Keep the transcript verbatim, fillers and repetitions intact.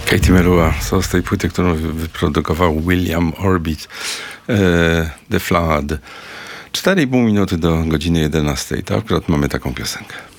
Katie Melua, co z tej płyty, którą wyprodukował William Orbit, e, The Flood. cztery i pół minuty do godziny jedenastej. To akurat mamy taką piosenkę.